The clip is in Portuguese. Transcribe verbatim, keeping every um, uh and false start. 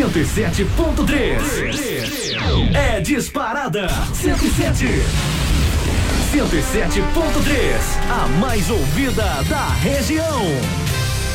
cento e sete ponto três. É disparada cento e sete. cento e sete ponto três, a mais ouvida da região.